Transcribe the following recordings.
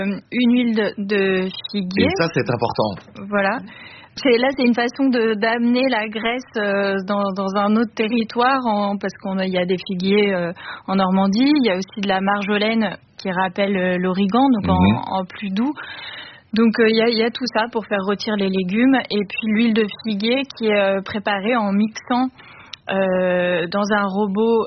Une huile de figuier. Et ça, c'est important. Voilà. C'est une façon d'amener la graisse dans un autre territoire, parce qu'il y a des figuiers en Normandie. Il y a aussi de la marjolaine qui rappelle l'origan, donc en plus doux. Donc il y a tout ça pour faire rôtir les légumes. Et puis l'huile de figuier qui est préparée en mixant dans un robot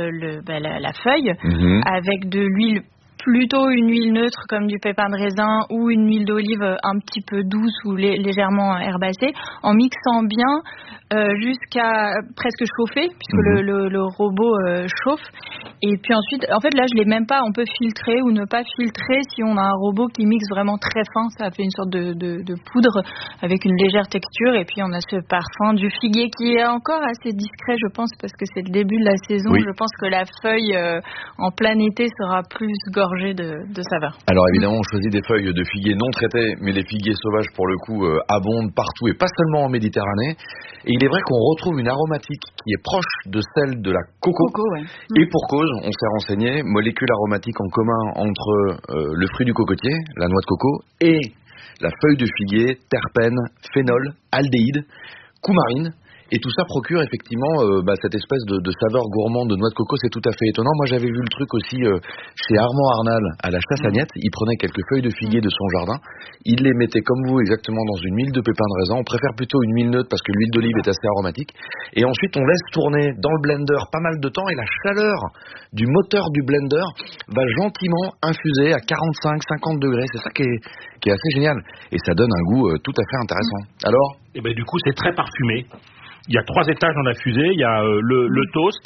la feuille avec de l'huile, plutôt une huile neutre comme du pépin de raisin ou une huile d'olive un petit peu douce ou légèrement herbacée, en mixant bien jusqu'à presque chauffer, puisque le robot chauffe. Et puis ensuite, en fait là je l'ai même pas, on peut filtrer ou ne pas filtrer si on a un robot qui mixe vraiment très fin, ça fait une sorte de poudre avec une légère texture, et puis on a ce parfum du figuier qui est encore assez discret, je pense, parce que c'est le début de la saison. Je pense que la feuille en plein été sera plus gorgée de saveur. Alors évidemment on choisit des feuilles de figuier non traitées, mais les figuiers sauvages pour le coup abondent partout et pas seulement en Méditerranée. Et il est vrai qu'on retrouve une aromatique qui est proche de celle de la coco. Et pour cause, on s'est renseigné, molécules aromatiques en commun entre le fruit du cocotier, la noix de coco, et la feuille de figuier, terpènes, phénol, aldéhyde, coumarine. Et tout ça procure effectivement cette espèce de saveur gourmande de noix de coco. C'est tout à fait étonnant. Moi j'avais vu le truc aussi chez Armand Arnal à la Chassagnette. Il prenait quelques feuilles de figuier de son jardin, il les mettait comme vous exactement dans une huile de pépin de raisin. On préfère plutôt une huile neutre parce que l'huile d'olive est assez aromatique. Et ensuite on laisse tourner dans le blender pas mal de temps, et la chaleur du moteur du blender va gentiment infuser à 45-50 degrés. C'est ça qui est assez génial. Et ça donne un goût tout à fait intéressant. Alors du coup c'est très parfumé. Il y a 3 étages dans la fusée. Il y a le toast,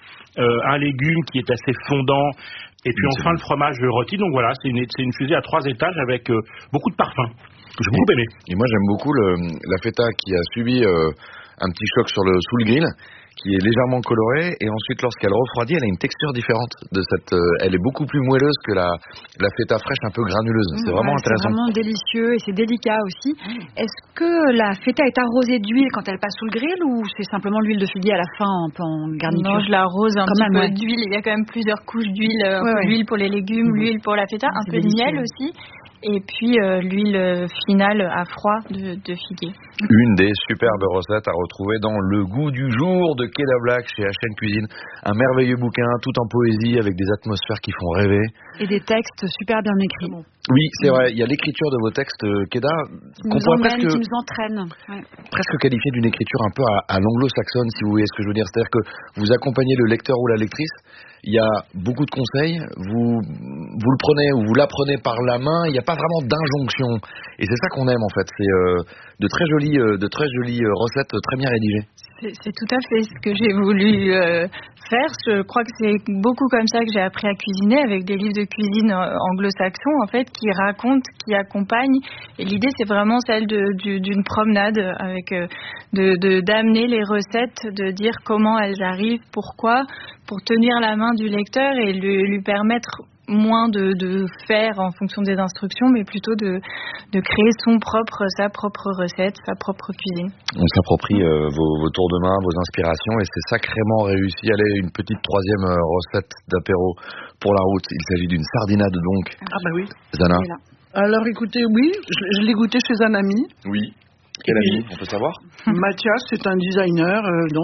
un légume qui est assez fondant, et puis enfin le fromage rôti. Donc voilà, c'est une fusée à 3 étages avec beaucoup de parfums. J'ai beaucoup aimé. Et moi j'aime beaucoup la feta qui a subi un petit choc sous le grill, qui est légèrement colorée, et ensuite lorsqu'elle refroidit, elle a une texture différente de elle est beaucoup plus moelleuse que la feta fraîche un peu granuleuse. C'est vraiment intéressant. C'est vraiment délicieux et c'est délicat aussi. Est-ce que la feta est arrosée d'huile quand elle passe sous le grill, ou c'est simplement l'huile de figuier à la fin un peu en garniture? Non, je l'arrose un petit peu d'huile. Il y a quand même plusieurs couches d'huile. L'huile pour les légumes, l'huile pour la feta, un peu de miel aussi. Et puis l'huile finale à froid de figuier. Une des superbes recettes à retrouver dans Le Goût du jour de Keda Black chez HN Cuisine. Un merveilleux bouquin tout en poésie avec des atmosphères qui font rêver. Et des textes super bien écrits. Oui, c'est vrai. Il y a l'écriture de vos textes, Keda, qu'on pourrait qui nous entraîne. Presque qualifier d'une écriture un peu à l'anglo-saxonne, si vous voyez ce que je veux dire. C'est-à-dire que vous accompagnez le lecteur ou la lectrice. Il y a beaucoup de conseils, vous le prenez ou vous l'apprenez par la main, il n'y a pas vraiment d'injonction. Et c'est ça qu'on aime en fait, c'est de très jolies recettes très bien rédigées. C'est tout à fait ce que j'ai voulu faire. Je crois que c'est beaucoup comme ça que j'ai appris à cuisiner, avec des livres de cuisine anglo-saxons en fait, qui racontent, qui accompagnent. Et l'idée c'est vraiment celle d'une promenade, avec d'amener les recettes, de dire comment elles arrivent, pourquoi, pour tenir la main du lecteur et lui permettre moins de faire en fonction des instructions, mais plutôt de créer sa propre recette, sa propre cuisine. On s'approprie vos tours de main, vos inspirations, et c'est sacrément réussi. Allez, une petite 3e recette d'apéro pour la route. Il s'agit d'une sardinade donc. Ah bah oui. Zana. Alors écoutez, oui, je l'ai goûté chez un ami. Oui. Quel ami, on peut savoir? Mathias, c'est un designer,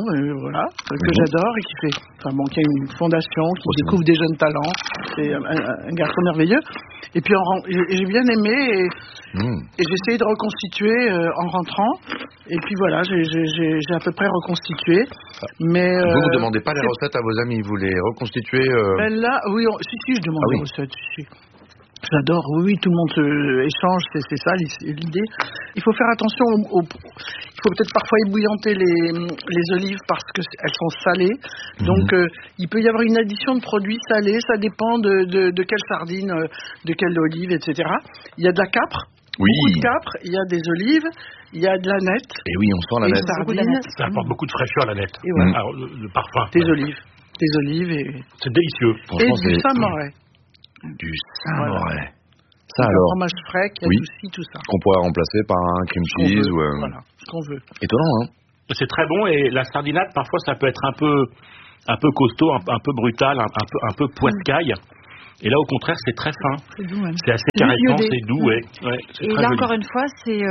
que j'adore et qui a une fondation, qui découvre des jeunes talents. C'est un garçon merveilleux. Et puis j'ai bien aimé et j'ai essayé de reconstituer en rentrant. Et puis voilà, j'ai à peu près reconstitué. Mais vous ne demandez pas les recettes à vos amis, vous les reconstituez Ben là, oui, si, je demande les recettes. Si. J'adore, oui, tout le monde échange, c'est ça l'idée. Il faut faire attention il faut peut-être parfois ébouillanter les olives parce qu'elles sont salées. Donc il peut y avoir une addition de produits salés, ça dépend de quelle sardine, de quelle olive, etc. Il y a de la capre, beaucoup de capre, il y a des olives, il y a de la nette. Et oui, on sent la nette. Sardines. Ça apporte beaucoup de fraîcheur, la nette. Et voilà. Alors, le parfum. Des olives et... C'est délicieux. Et du Saint-Moré. Du Saint-Moré. Voilà. Ça alors. Un fromage frais qui adoucit tout ça. Qu'on pourrait remplacer par un cream cheese ou. Voilà, ce qu'on veut. Étonnant, hein. C'est très bon, et la sardinade parfois ça peut être un peu costaud, un peu brutal, un peu poiscaille. Et là, au contraire, c'est très fin. C'est doux, ouais. C'est assez caressant, c'est doux, ouais. Et là, joli. Encore une fois,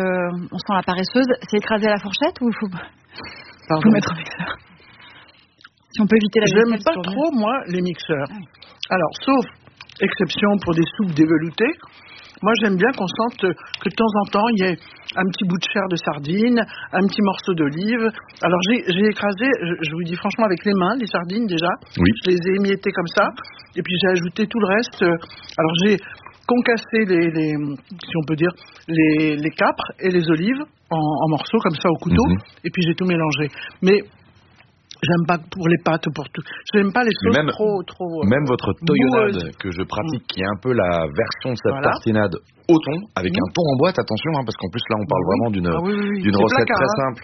on sent la paresseuse. C'est écrasé à la fourchette ou il faut mettre au mixeur? Si on peut éviter la vaisselle. J'aime pas trop, moi, les mixeurs. Alors, sauf exception pour des soupes déveloutées, moi, j'aime bien qu'on sente que de temps en temps, il y ait un petit bout de chair de sardine, un petit morceau d'olive. Alors, j'ai écrasé, je vous dis franchement, avec les mains, les sardines déjà. Oui. Je les ai émiettées comme ça. Et puis, j'ai ajouté tout le reste. Alors, j'ai concassé si on peut dire, les capres et les olives en morceaux comme ça au couteau. Et puis, j'ai tout mélangé. Mais j'aime pas pour les pâtes, pour tout. J'aime pas les sauces trop. Même votre toyonnade que je pratique, qui est un peu la version de cette tartinade au thon, avec un thon en boîte, attention, parce qu'en plus là on parle vraiment d'une recette très simple,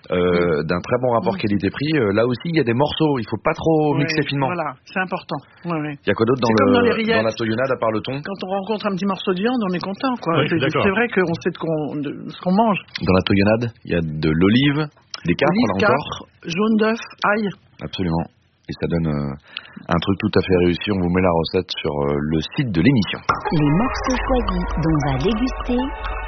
d'un très bon rapport qualité-prix. Là aussi il y a des morceaux, il faut pas trop mixer finement. Voilà, c'est important. Il y a quoi d'autre dans la toyonnade à part le thon? Quand on rencontre un petit morceau de viande, on est content, quoi. C'est vrai qu'on sait de ce qu'on mange. Dans la toyonnade, il y a de l'olive. Des capres, jaune d'œuf, ail. Absolument. Et ça donne un truc tout à fait réussi. On vous met la recette sur le site de l'émission. Les morceaux choisis dont on va déguster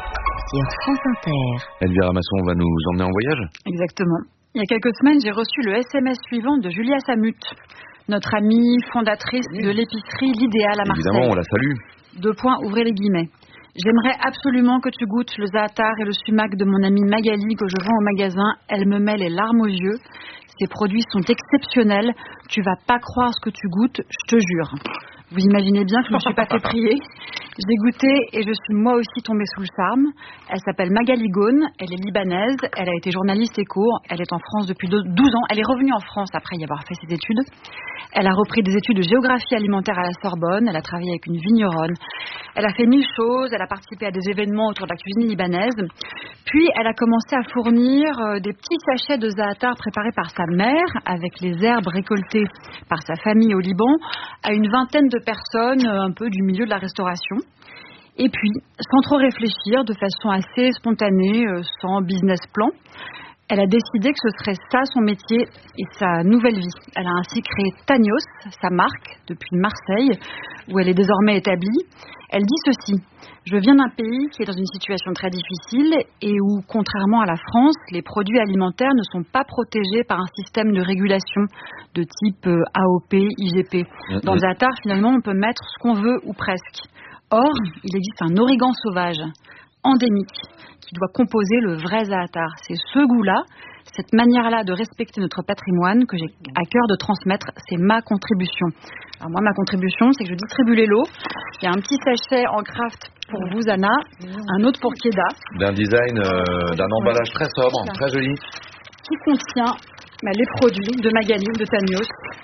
sur France Inter. Elvira Masson va nous emmener en voyage? Exactement. Il y a quelques semaines, j'ai reçu le SMS suivant de Julia Samut, notre amie fondatrice de l'épicerie L'Idéal à Marseille. Évidemment, on la salue. 2 points, ouvrez les guillemets. J'aimerais absolument que tu goûtes le za'atar et le sumac de mon amie Magali que je vends au magasin. Elle me met les larmes aux yeux. Ces produits sont exceptionnels. Tu vas pas croire ce que tu goûtes, je te jure. Vous imaginez bien que je ne me suis pas fait prier. J'ai goûté et je suis moi aussi tombée sous le charme. Elle s'appelle Magali Ghone, elle est libanaise, elle a été journaliste éco, elle est en France depuis 12 ans. Elle est revenue en France après y avoir fait ses études. Elle a repris des études de géographie alimentaire à la Sorbonne, elle a travaillé avec une vigneronne. Elle a fait 1000 choses, elle a participé à des événements autour de la cuisine libanaise. Puis elle a commencé à fournir des petits sachets de za'atar préparés par sa mère, avec les herbes récoltées par sa famille au Liban, à une vingtaine de personnes un peu du milieu de la restauration. Et puis, sans trop réfléchir, de façon assez spontanée, sans business plan, elle a décidé que ce serait ça son métier et sa nouvelle vie. Elle a ainsi créé Tanios, sa marque, depuis Marseille, où elle est désormais établie. Elle dit ceci: je viens d'un pays qui est dans une situation très difficile et où, contrairement à la France, les produits alimentaires ne sont pas protégés par un système de régulation de type AOP, IGP. Dans le za'atar, finalement, on peut mettre ce qu'on veut ou presque. Or, il existe un origan sauvage, endémique, qui doit composer le vrai za'atar. C'est ce goût-là, cette manière-là de respecter notre patrimoine que j'ai à cœur de transmettre. C'est ma contribution. Alors moi, ma contribution, c'est que je distribue les lots. Il y a un petit sachet en craft pour vous, Anna, un autre pour Keda. D'un design, d'un emballage très sobre, très joli. Qui contient les produits de Magali, de Tanios.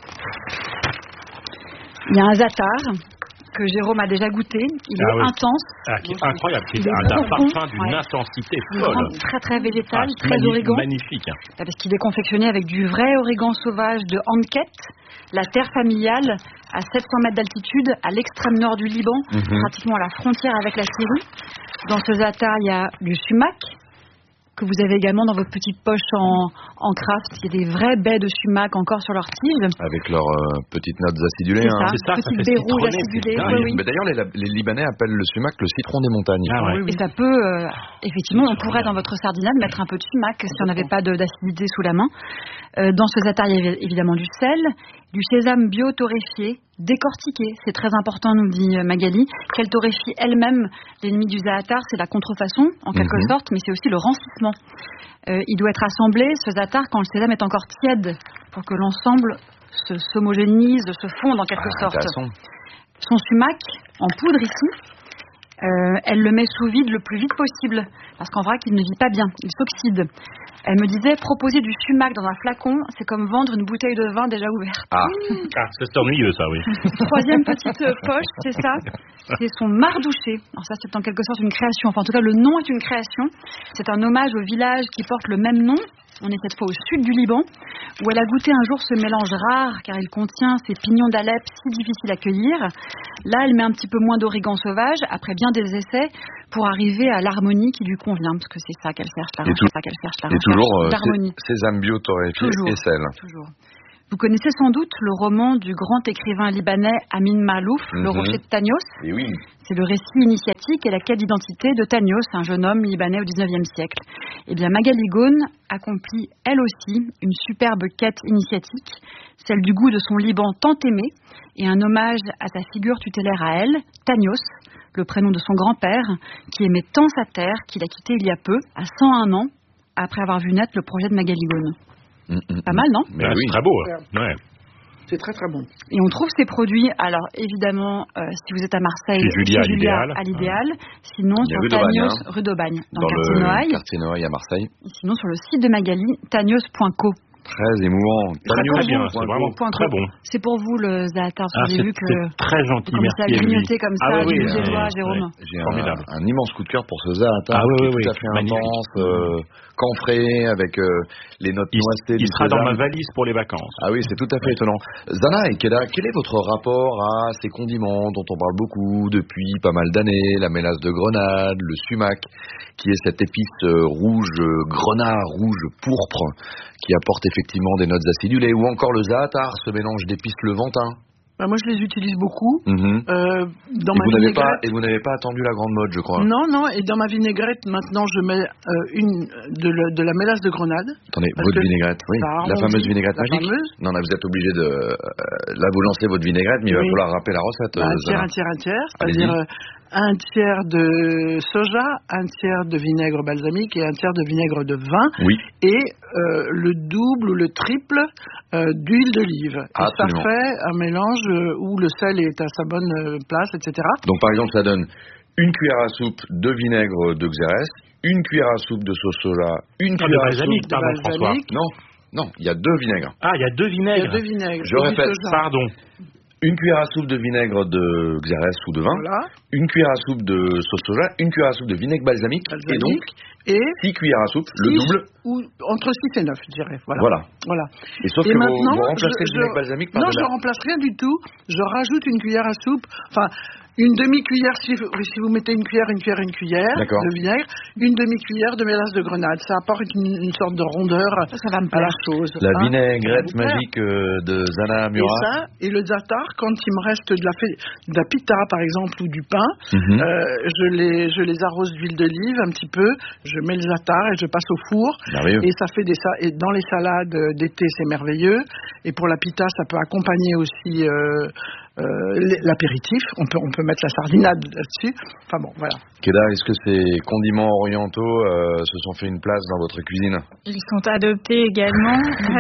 Il y a un za'atar que Jérôme a déjà goûté. Il est intense. Qui est incroyable. C'est un parfum d'une intensité folle. Très très végétal, très origan. Magnifique. Parce qu'il est confectionné avec du vrai origan sauvage de Anket, la terre familiale, à 700 mètres d'altitude, à l'extrême nord du Liban, pratiquement à la frontière avec la Syrie. Dans ce za'atar, il y a du sumac, que vous avez également dans votre petite poche en craft. Il y a des vraies baies de sumac encore sur leurs tiges. Avec leurs petites notes acidulées. C'est ça, petites baies rouges acidulées. Mais d'ailleurs, les Libanais appellent le sumac le citron des montagnes. Et ça peut, effectivement, on pourrait dans votre sardinade mettre un peu de sumac si on n'avait pas d'acidité sous la main. Dans ce za'atar, il y a évidemment du sel, du sésame bio torréfié, décortiqué. C'est très important, nous dit Magali, qu'elle torréfie elle-même. L'ennemi du za'atar, c'est la contrefaçon, en quelque sorte, mais c'est aussi le rancissement. Il doit être assemblé, ce za'atar, quand le sésame est encore tiède, pour que l'ensemble s'homogénise, se fonde en quelque sorte. Son sumac, en poudre ici, elle le met sous vide le plus vite possible, parce qu'en vrac, il ne vit pas bien, il s'oxyde. Elle me disait, proposer du sumac dans un flacon, c'est comme vendre une bouteille de vin déjà ouverte. C'est ennuyeux ça, oui. Troisième petite poche, c'est ça, c'est son mardouché. Alors ça, c'est en quelque sorte une création, enfin en tout cas le nom est une création. C'est un hommage au village qui porte le même nom. On est cette fois au sud du Liban, où elle a goûté un jour ce mélange rare, car il contient ces pignons d'Alep si difficiles à cueillir. Là, elle met un petit peu moins d'origan sauvage, après bien des essais, pour arriver à l'harmonie qui lui convient, parce que c'est ça qu'elle cherche, la recherche. Et toujours sésame bio torréfié et sel. Toujours. Vous connaissez sans doute le roman du grand écrivain libanais Amin Maalouf, Le Rocher de Tanios. Et oui. C'est le récit initiatique et la quête d'identité de Tanios, un jeune homme libanais au XIXe siècle. Eh bien, Magali Ghone accomplit elle aussi une superbe quête initiatique, celle du goût de son Liban tant aimé, et un hommage à sa figure tutélaire à elle, Tanios, le prénom de son grand-père, qui aimait tant sa terre qu'il a quitté il y a peu, à 101 ans, après avoir vu naître le projet de Magali Ghone. Pas mal, non? Mais oui, très beau. Ouais. C'est très très bon. Et on trouve ces produits, alors évidemment, si vous êtes à Marseille, chez Julia à l'idéal. Sinon, sur rue Tanios, d'Aubagne, rue d'Aubagne, dans le quartier Noailles à Marseille. Et sinon, sur le site de Magali, tanios.co. Très émouvant. Très bien, c'est vraiment très bon. C'est pour vous le zaatar, j'ai vu que c'est très gentil, vous commencez à grignoter comme ça, du bout des doigts, Jérôme. J'ai un immense coup de cœur pour ce zaatar qui est tout à fait intense, camphré, avec les notes noissetées. Il sera dans ma valise pour les vacances. Ah oui, c'est tout à fait étonnant. Zana et Keda, quel est votre rapport à ces condiments dont on parle beaucoup depuis pas mal d'années, la mélasse de grenade, le sumac, qui est cette épice rouge, grenat rouge pourpre, qui apporte effectivement des notes acidulées, ou encore le zaatar, ce mélange d'épices levantin. Bah moi, je les utilise beaucoup. Dans et ma vinaigrette. Et vous n'avez pas attendu la grande mode, je crois. Non, et dans ma vinaigrette, maintenant, je mets de la mélasse de grenade. Attendez, votre vinaigrette, oui. La fameuse vinaigrette magique. Non, là, vous êtes obligé de... Là, vous lancez votre vinaigrette, mais il va falloir rappeler la recette. Un tiers. C'est-à-dire un tiers de soja, un tiers de vinaigre balsamique et un tiers de vinaigre de vin. Oui. Et le double ou le triple d'huile d'olive. Et ça fait un mélange où le sel est à sa bonne place, etc. Donc, par exemple, ça donne une cuillère à soupe de vinaigre de Xérès, une cuillère à soupe de sauce soja, une cuillère à soupe de balsamique. Non, il y a 2 vinaigres. Ah, il y a 2 vinaigres. Il y a 2 vinaigres. Je répète, pardon. Une cuillère à soupe de vinaigre de Xérès ou de vin, une cuillère à soupe de sauce soja, une cuillère à soupe de vinaigre balsamique. Et donc 6 cuillères à soupe, le double. Ou entre 6 et 9, je dirais. Voilà. Et sauf que vous remplacez le vinaigre balsamique par je remplace rien du tout. Je rajoute une cuillère à soupe. Enfin, une demi-cuillère, si vous mettez une cuillère de vinaigre, une demi-cuillère de mélasse de grenade. Ça apporte une sorte de rondeur à la chose. La vinaigrette magique de Zana Murat. Et le zaatar, quand il me reste de la pita, par exemple, ou du pain, je les arrose d'huile d'olive un petit peu, je mets le zaatar et je passe au four. Merveilleux. Et ça fait et dans les salades d'été, c'est merveilleux. Et pour la pita, ça peut accompagner aussi l'apéritif. On peut mettre la sardinade là-dessus. Enfin bon, voilà. Keda, est-ce que ces condiments orientaux se sont fait une place dans votre cuisine? Ils sont adoptés également.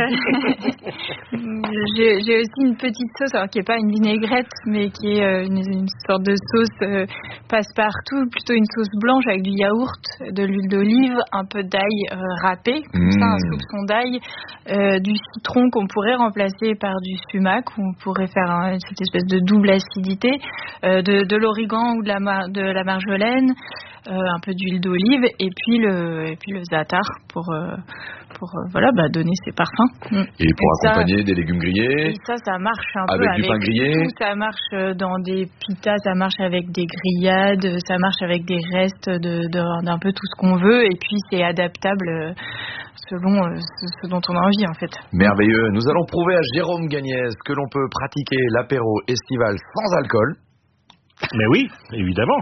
J'ai aussi une petite sauce, alors qui n'est pas une vinaigrette, mais qui est une sorte de sauce passe-partout, plutôt une sauce blanche avec du yaourt, de l'huile d'olive, un peu d'ail râpé, comme ça, un soupçon d'ail, du citron qu'on pourrait remplacer par du sumac, où on pourrait faire cette espèce de double acidité, de l'origan ou de la marjolaine, un peu d'huile d'olive et puis le zaatar pour donner ses parfums. Et pour accompagner des légumes grillés. Et ça marche un peu avec du pain grillé. Tout, ça marche dans des pitas, ça marche avec des grillades, ça marche avec des restes d'un peu tout ce qu'on veut, et puis c'est adaptable selon ce dont on a envie en fait. Merveilleux. Nous allons prouver à Jérôme Gagnès que l'on peut pratiquer l'apéro estival sans alcool. Mais oui, évidemment.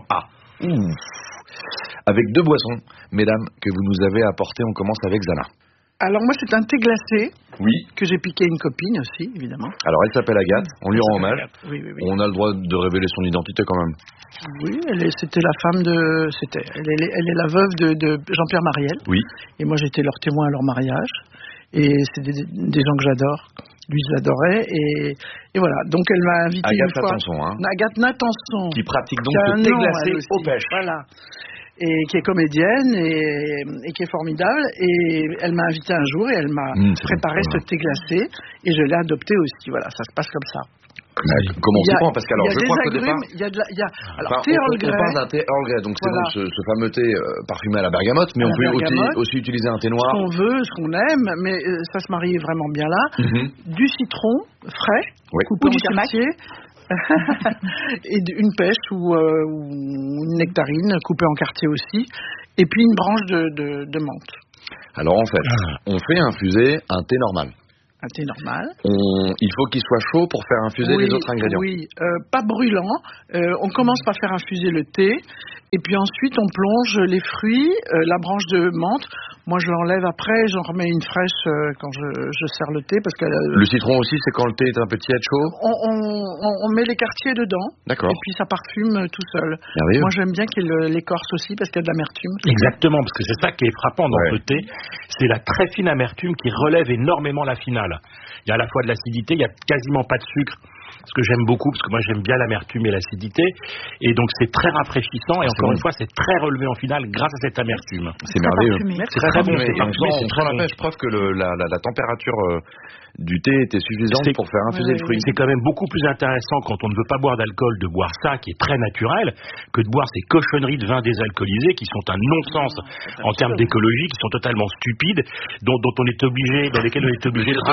Avec 2 boissons, mesdames, que vous nous avez apportées. On commence avec Zana. Alors moi, c'est un thé glacé. Oui. Que j'ai piqué à une copine aussi, évidemment. Alors elle s'appelle Agathe, on lui rend hommage. Oui. On a le droit de révéler son identité quand même. Oui, c'était la femme elle est la veuve de Jean-Pierre Mariel. Oui. Et moi, j'étais leur témoin à leur mariage. Et c'est des gens que j'adore. Lui, je l'adorais. Et voilà. Donc, elle m'a invité Agathe une fois. Natanson, Agathe Natanson. Qui pratique donc le thé glacé aux pêches. Voilà. Et qui est comédienne et qui est formidable. Et elle m'a invité un jour et elle m'a préparé ce thé glacé. Et je l'ai adopté aussi. Voilà, ça se passe comme ça. Comment on s'y prend? Parce qu'alors, je crois qu'au départ... thé Earl Grey. On parle d'un thé Earl Grey, donc voilà. C'est donc ce fameux thé parfumé à la bergamote, mais on peut aussi utiliser un thé noir. Ce qu'on veut, ce qu'on aime, mais ça se marie vraiment bien là. Du citron frais, coupé en quartier, et une pêche ou une nectarine coupée en quartier aussi, et puis une branche de menthe. Alors en fait, on fait infuser un thé normal. Un thé normal. Il faut qu'il soit chaud pour faire infuser les autres ingrédients. Oui, pas brûlant. On commence par faire infuser le thé et puis ensuite on plonge les fruits, la branche de menthe. Moi je l'enlève après, j'en remets une fraîche quand je sers le thé parce que le citron aussi, c'est quand le thé est un peu tiède chaud. On met les quartiers dedans. D'accord. Et puis ça parfume tout seul. Merveilleux. Moi j'aime bien qu'il l'écorce aussi parce qu'il y a de l'amertume. Exactement, parce que c'est ça qui est frappant dans ce thé, c'est la très fine amertume qui relève énormément la finale. Il y a à la fois de l'acidité, il n'y a quasiment pas de sucre, ce que j'aime beaucoup, parce que moi j'aime bien l'amertume et l'acidité, et donc c'est très rafraîchissant, et encore une fois c'est très relevé en finale grâce à cette amertume. C'est merveilleux. C'est très bon, c'est parfumé, c'est très bon. Je preuve que la température du thé était suffisante pour faire infuser le fruit. C'est quand même beaucoup plus intéressant quand on ne veut pas boire d'alcool de boire ça, qui est très naturel, que de boire ces cochonneries de vin désalcoolisé qui sont un non-sens en termes d'écologie, qui sont totalement stupides, dans lesquels on est obligé de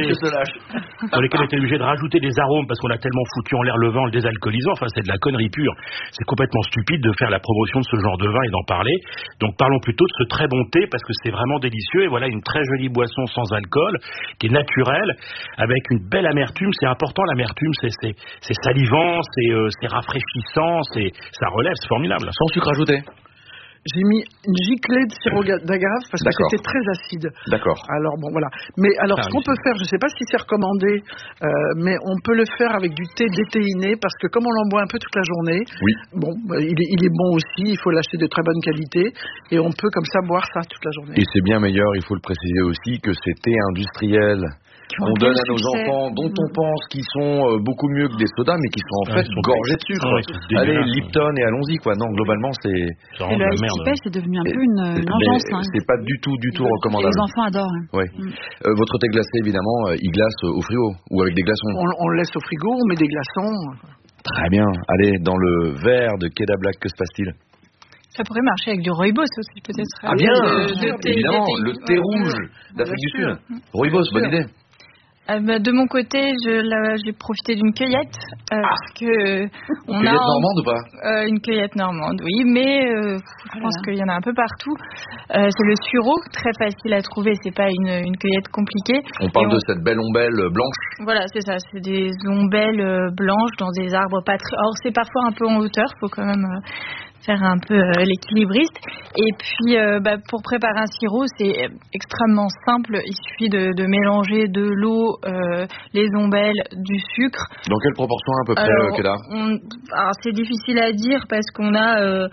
rajouter des arômes parce qu'on a tellement foutu en l'air le vin en le désalcoolisant. Enfin, c'est de la connerie pure. C'est complètement stupide de faire la promotion de ce genre de vin et d'en parler. Donc, parlons plutôt de ce très bon thé parce que c'est vraiment délicieux. Et voilà une très jolie boisson sans alcool, qui est naturelle, avec une belle amertume. C'est important, l'amertume, c'est salivant, c'est rafraîchissant, ça relève, c'est formidable. Sans sucre ajouté. J'ai mis une giclée de sirop d'agave parce que c'était très acide. D'accord. Alors bon voilà. Mais alors ce qu'on peut faire, je ne sais pas si c'est recommandé, mais on peut le faire avec du thé déthéiné parce que comme on l'en boit un peu toute la journée, bon, il est bon aussi. Il faut l'acheter de très bonne qualité et on peut comme ça boire ça toute la journée. Et c'est bien meilleur. Il faut le préciser aussi que ces thés industriels qu'on donne à nos enfants, dont on pense qu'ils sont beaucoup mieux que des sodas, mais qui sont en fait gorgés de sucre. Allez, Lipton et allons-y, quoi. Non, globalement, c'est... Et le Ice c'est devenu un peu une engeance. C'est pas du tout recommandable. Les enfants adorent. Oui. Votre thé glacé, évidemment, il glace au frigo ou avec des glaçons. On le laisse au frigo, on met des glaçons. Très bien. Allez, dans le verre de Queda Black, que se passe-t-il ? Ça pourrait marcher avec du rooibos aussi, peut-être. Ah bien, évidemment, le thé rouge d'Afrique du Sud. Rooibos, bonne idée. De mon côté, j'ai profité d'une cueillette parce que on cueillette normande ou pas une cueillette normande, oui, mais je pense qu'il y en a un peu partout. C'est le sureau, très facile à trouver, c'est pas une cueillette compliquée. On parle de cette belle ombelle blanche. Voilà, c'est ça, c'est des ombelles blanches dans des arbres pas très. Or, c'est parfois un peu en hauteur, faut quand même faire un peu l'équilibriste. Et puis, pour préparer un sirop, c'est extrêmement simple. Il suffit de mélanger de l'eau, les ombelles, du sucre. Dans quelle proportion à peu près, Keda ? Alors, c'est difficile à dire parce qu'on a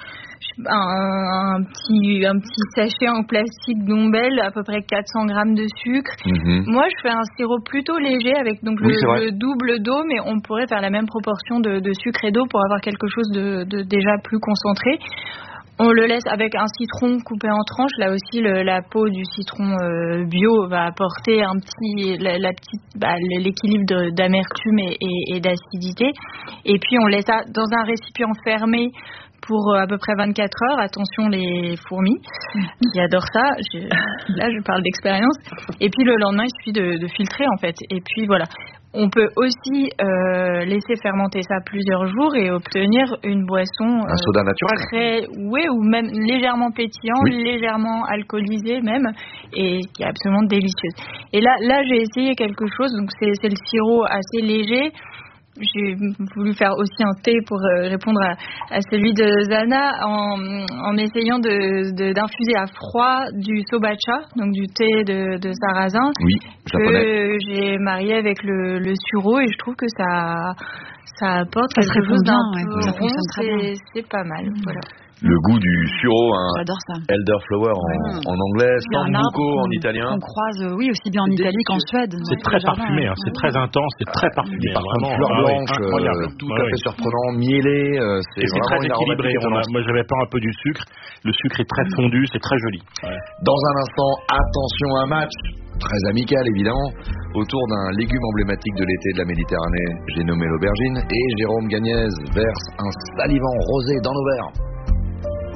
un petit sachet en plastique d'ombelles, à peu près 400 grammes de sucre. Moi, je fais un sirop plutôt léger avec donc le double d'eau, mais on pourrait faire la même proportion de sucre et d'eau pour avoir quelque chose de déjà plus concentré. On le laisse avec un citron coupé en tranches. Là aussi, la peau du citron bio va apporter l'équilibre d'amertume et d'acidité. Et puis, on laisse ça dans un récipient fermé pour à peu près 24 heures. Attention les fourmis qui adorent ça. Là, je parle d'expérience. Et puis, le lendemain, il suffit de filtrer, en fait. Et puis, voilà. On peut aussi laisser fermenter ça plusieurs jours et obtenir une boisson un soda naturel ou même légèrement pétillant, légèrement alcoolisé même, et qui est absolument délicieuse. Et là j'ai essayé quelque chose, donc c'est le sirop assez léger. J'ai voulu faire aussi un thé pour répondre à celui de Zana en essayant d'infuser à froid du sobacha, donc du thé de sarrasin, que j'ai marié avec le sureau, et je trouve que ça apporte quelque chose d'un peu rond, c'est pas mal. Voilà. Le goût du sureau, j'adore ça. Elderflower en anglais, sambuco en italien. On croise, aussi bien en Italie qu'en Suède. C'est très parfumé, c'est très intense, c'est très parfumé. Des parfums de fleurs blanches, tout à fait surprenant, mielé. C'est très équilibré. Moi, j'avais peur un peu du sucre. Le sucre est très fondu, c'est très joli. Dans un instant, attention à un match très amical évidemment, autour d'un légume emblématique de l'été de la Méditerranée. J'ai nommé l'aubergine et Jérôme Gagnez verse un salivant rosé dans nos verres.